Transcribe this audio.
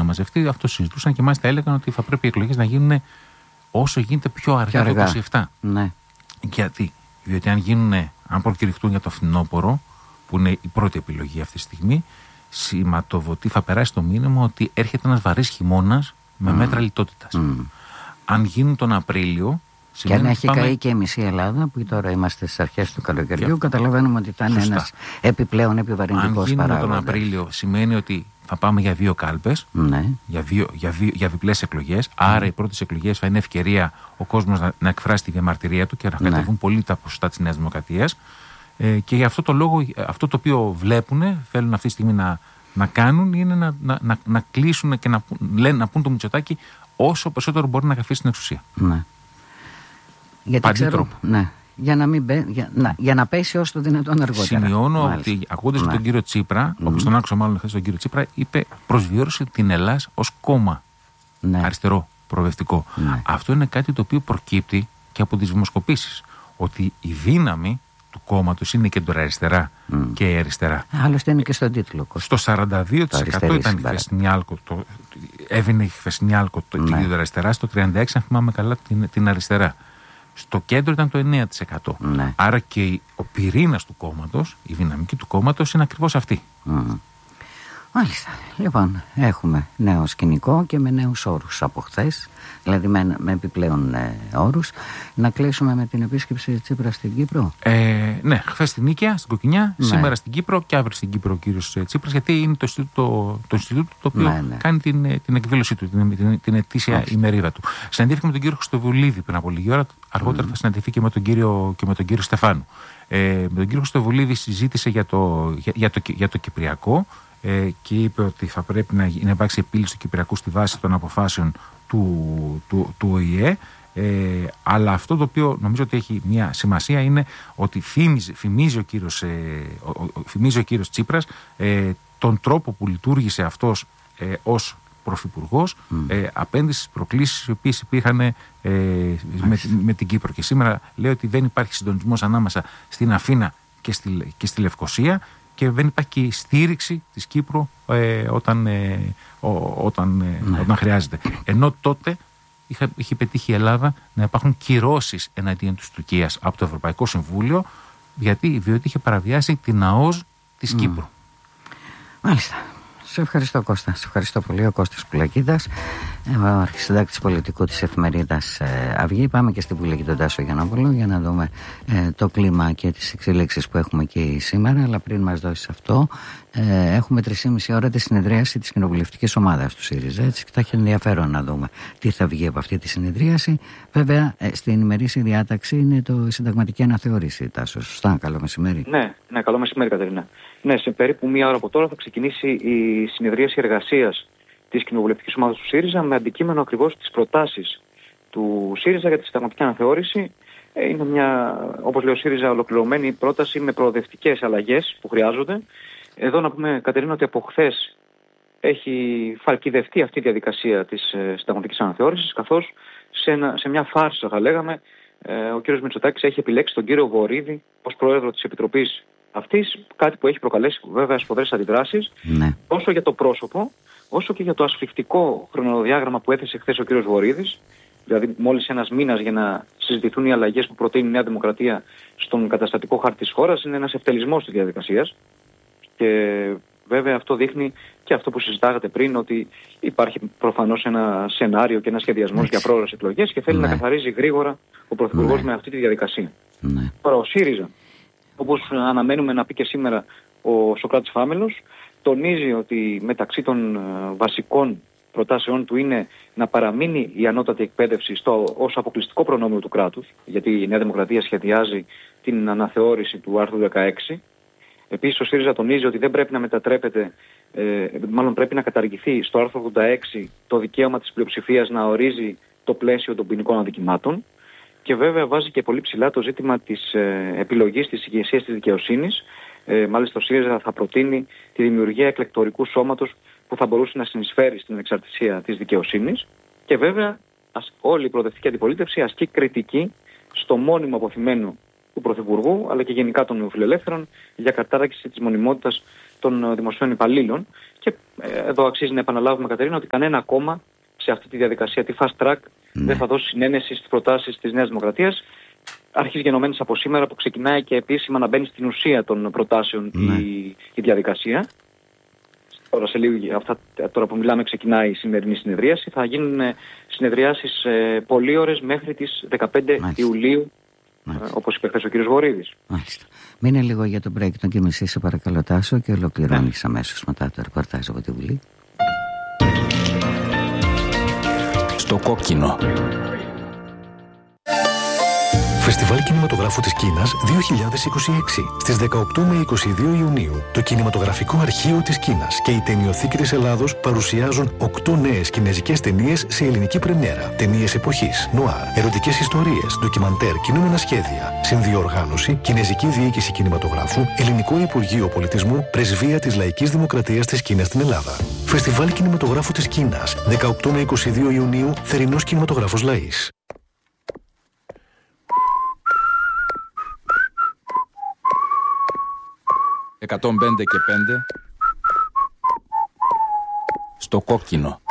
να μαζευτεί. Αυτό συζητούσαν και μάλιστα έλεγαν ότι θα πρέπει οι εκλογές να γίνουν όσο γίνεται πιο αργά το 27. Ναι. Γιατί? Διότι αν προκηρυχτούν για το φθινόπωρο, που είναι η πρώτη επιλογή αυτή τη στιγμή, σηματοδοτεί, θα περάσει το μήνυμα ότι έρχεται ένας βαρύς χειμώνας με μέτρα λιτότητας. Αν γίνουν τον Απρίλιο. Και αν έχει καεί και η μισή Ελλάδα, που τώρα είμαστε στις αρχές του καλοκαιριού, καταλαβαίνουμε ότι θα είναι ένας επιπλέον επιβαρυντικός παράγοντας. Αν γίνουν τον Απρίλιο, σημαίνει ότι θα πάμε για 2 κάλπες, ναι. για διπλές εκλογές. Άρα οι πρώτες εκλογές θα είναι ευκαιρία ο κόσμος να εκφράσει τη διαμαρτυρία του και να κατεβούν πολύ τα ποσοστά της Νέας Δημοκρατίας. Και για αυτό το λόγο, αυτό το οποίο θέλουν αυτή τη στιγμή να κάνουν, είναι να κλείσουν και να πούν το Μητσοτάκη όσο περισσότερο μπορεί να καθίσει στην εξουσία. Ναι. Γιατί ξέρω, ναι. Για να πέσει όσο το δυνατόν αργότερα. Σημειώνω ότι ακούγοντας τον κύριο Τσίπρα, όπως τον άκουσα μάλλον χθες τον κύριο Τσίπρα, είπε προσβιώρωσε την Ελλάδα ως κόμμα αριστερό, προοδευτικό. Αυτό είναι κάτι το οποίο προκύπτει και από τις δημοσκοπήσεις. Ότι η δύναμη του κόμματος είναι κεντροαριστερά και η αριστερά. Άλλωστε είναι και στον τίτλο. Στο 42% ήταν η χθεσινή άλκο. Έβαινε η χθεσινή άλκο το κεντροαριστερά, στο 36% αν θυμάμαι καλά την αριστερά. Στο κέντρο ήταν το 9%. Ναι. Άρα και ο πυρήνας του κόμματος, η δυναμική του κόμματος είναι ακριβώς αυτή. Μάλιστα. Λοιπόν, έχουμε νέο σκηνικό και με νέους όρους από χθες, δηλαδή με επιπλέον όρους. Να κλείσουμε με την επίσκεψη Τσίπρα στην Κύπρο. Ναι, χθες στην Νίκαια, στην Κοκκινιά, σήμερα στην Κύπρο και αύριο στην Κύπρο ο κύριος Τσίπρας, γιατί είναι το Ινστιτούτο το οποίο κάνει την εκδήλωσή του, την ετήσια ημερίδα του. Συναντήθηκε με τον κύριο Χριστοβουλίδη πριν από λίγη ώρα, αργότερα θα συναντηθεί και με τον κύριο Στεφάνου. Με τον κύριο Χριστοβουλίδη συζήτησε για το Κυπριακό. Και είπε ότι θα πρέπει να υπάρξει επίλυση του Κυπριακού στη βάση των αποφάσεων του ΟΗΕ, αλλά αυτό το οποίο νομίζω ότι έχει μια σημασία είναι ότι θυμίζει ο κύριος Τσίπρας τον τρόπο που λειτουργήσε αυτός ως πρωθυπουργός απέναντι στις προκλήσεις οι οποίες υπήρχαν με την Κύπρο. Και σήμερα λέει ότι δεν υπάρχει συντονισμός ανάμεσα στην Αθήνα και στη Λευκοσία, και δεν υπάρχει και η στήριξη της Κύπρου όταν χρειάζεται. Ενώ τότε είχε πετύχει η Ελλάδα να υπάρχουν κυρώσεις εναντίον της Τουρκίας από το Ευρωπαϊκό Συμβούλιο, διότι είχε παραβιάσει την ΑΟΣ της Κύπρου. Μάλιστα. Σε ευχαριστώ, Κώστα. Σε ευχαριστώ πολύ. Ο Κώστας Πουλακίδας, αρχισυντάκτης πολιτικού της εφημερίδας Αυγή. Πάμε και στη Βουλή και τον Τάσο Γιαννόπουλο για να δούμε το κλίμα και τις εξελίξεις που έχουμε και σήμερα. Αλλά πριν μας δώσεις αυτό, έχουμε 3,5 ώρα τη συνεδρίαση της κοινοβουλευτικής ομάδας του ΣΥΡΙΖΑ. Έτσι, θα έχει ενδιαφέρον να δούμε τι θα βγει από αυτή τη συνεδρίαση. Βέβαια, στην ημερήσια διάταξη είναι η συνταγματική αναθεώρηση. Τάσο, σωστά. Καλό μεσημέρι. Ναι, καλό μεσημέρι, Κατερίνα. Ναι, σε περίπου μία ώρα από τώρα θα ξεκινήσει η συνεδρίαση εργασίας της κοινοβουλευτικής ομάδας του ΣΥΡΙΖΑ με αντικείμενο ακριβώς τις προτάσεις του ΣΥΡΙΖΑ για τη συνταγματική αναθεώρηση. Είναι μια, όπως λέει ο ΣΥΡΙΖΑ, ολοκληρωμένη πρόταση με προοδευτικές αλλαγές που χρειάζονται. Εδώ να πούμε, Κατερίνα, ότι από χθες έχει φαλκιδευτεί αυτή η διαδικασία της συνταγματικής αναθεώρησης, καθώς σε μια φάρσα, θα λέγαμε, ο κ. Μητσοτάκης έχει επιλέξει τον κύριο Βορίδη ως πρόεδρο της Επιτροπής αυτής, κάτι που έχει προκαλέσει βέβαια σφοδρές αντιδράσεις, τόσο για το πρόσωπο, όσο και για το ασφιχτικό χρονοδιάγραμμα που έθεσε χθες ο κ. Βορίδης, δηλαδή μόλις ένας μήνας για να συζητηθούν οι αλλαγές που προτείνει η Νέα Δημοκρατία στον καταστατικό χάρτη της χώρας. Είναι ένας ευτελισμός της διαδικασίας και βέβαια αυτό δείχνει και αυτό που συζητάγατε πριν, ότι υπάρχει προφανώς ένα σενάριο και ένα σχεδιασμός για πρόορες εκλογές και θέλει να καθαρίζει γρήγορα ο Πρωθυπουργός με αυτή τη διαδικασία. Τώρα ο ΣΥΡΙΖΑ, όπως αναμένουμε να πει και σήμερα ο Σωκράτης Φάμελος, τονίζει ότι μεταξύ των βασικών προτάσεών του είναι να παραμείνει η ανώτατη εκπαίδευση ως αποκλειστικό προνόμιο του κράτους, γιατί η Νέα Δημοκρατία σχεδιάζει την αναθεώρηση του άρθρου 16. Επίσης ο ΣΥΡΙΖΑ τονίζει ότι δεν πρέπει να μετατρέπεται, μάλλον πρέπει να καταργηθεί στο άρθρο 86 το δικαίωμα της πλειοψηφίας να ορίζει το πλαίσιο των ποινικών αδικημάτων. Και βέβαια βάζει και πολύ ψηλά το ζήτημα της επιλογής της ηγεσίας της δικαιοσύνης. Μάλιστα ο ΣΥΡΙΖΑ θα προτείνει τη δημιουργία εκλεκτορικού σώματος που θα μπορούσε να συνεισφέρει στην εξαρτησία της δικαιοσύνης. Και βέβαια όλη η προοδευτική αντιπολίτευση ασκεί κριτική στο μόνιμο αποθυμένο του Πρωθυπουργού, αλλά και γενικά των νεοφιλελεύθερων, για κατάργηση της μονιμότητας των δημοσίων υπαλλήλων. Και εδώ αξίζει να επαναλάβουμε, Κατερίνα, ότι κανένα κόμμα σε αυτή τη διαδικασία, τη fast track, δεν θα δώσει συνένεση στις προτάσεις της Νέας Δημοκρατίας. Αρχής γενομένης από σήμερα, που ξεκινάει και επίσημα να μπαίνει στην ουσία των προτάσεων η διαδικασία. Τώρα, σε λίγο, τώρα που μιλάμε, ξεκινάει η σημερινή συνεδρίαση. Θα γίνουν συνεδριάσεις πολύωρες μέχρι τις 15 Ιουλίου, όπως είπε χθες ο κ. Βορίδης. Μάλιστα. Μείνε λίγο για τον break των και μισή, σε παρακαλώ, Τάσο, και ολοκληρώνεις αμέσως μετά το ρεπορτάζ από τη Βουλή. Στο κόκκινο. Φεστιβάλ Κινηματογράφου της Κίνας 2026. Στις 18 με 22 Ιουνίου, το Κινηματογραφικό Αρχείο της Κίνας και η Ταινιοθήκη της Ελλάδος παρουσιάζουν 8 νέες κινεζικές ταινίες σε ελληνική πρεμιέρα. Ταινίες εποχής, νουάρ, ερωτικές ιστορίες, ντοκιμαντέρ, κινούμενα σχέδια. Συνδιοργάνωση, Κινεζική Διοίκηση Κινηματογράφου, Ελληνικό Υπουργείο Πολιτισμού, Πρεσβεία της Λαϊκής Δημοκρατίας της Κίνας στην Ελλάδα. Φεστιβάλ Κινηματογράφου της Κίνας 18 με 22 Ιουνίου, Θερινός Κινηματογράφος Λαΐς. 105 και 5 στο κόκκινο.